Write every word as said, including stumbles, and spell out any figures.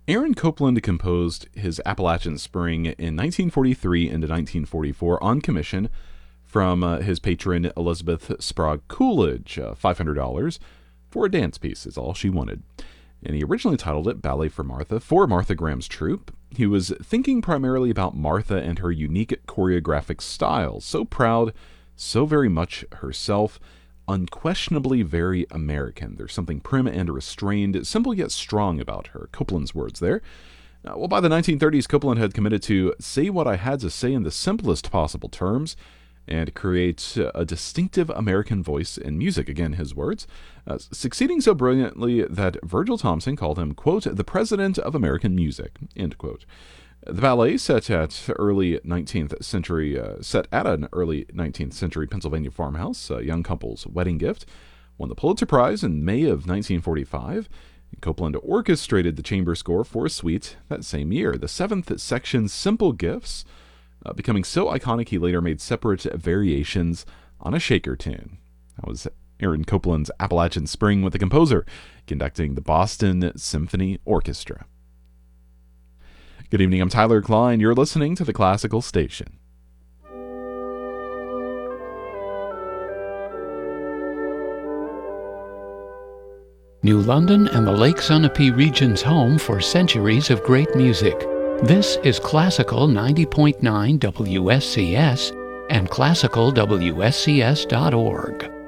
Aaron Copland composed his Appalachian Spring in nineteen forty-three into nineteen forty-four on commission from uh, his patron Elizabeth Sprague Coolidge, uh, five hundred dollars for a dance piece is all she wanted. And he originally titled it Ballet for Martha for Martha Graham's troupe. He was thinking primarily about Martha and her unique choreographic style, so proud, so very much herself, unquestionably very American. There's something prim and restrained, simple yet strong about her. Copland's words there. Uh, well, by the nineteen thirties, Copland had committed to say what I had to say in the simplest possible terms and create a distinctive American voice in music, again his words, uh, succeeding so brilliantly that Virgil Thomson called him, quote, the president of American music, end quote. The ballet, set at early nineteenth century, uh, set at an early nineteenth century Pennsylvania farmhouse, a young couple's wedding gift, won the Pulitzer Prize in May of nineteen forty-five. Copland orchestrated the chamber score for a suite that same year. The seventh section, Simple Gifts, uh, becoming so iconic he later made separate variations on a shaker tune. That was Aaron Copland's Appalachian Spring with the composer conducting the Boston Symphony Orchestra. Good evening, I'm Tyler Klein. You're listening to the Classical Station. New London and the Lake Sunapee region's home for centuries of great music. This is Classical ninety point nine W S C S and classical W S C S dot org.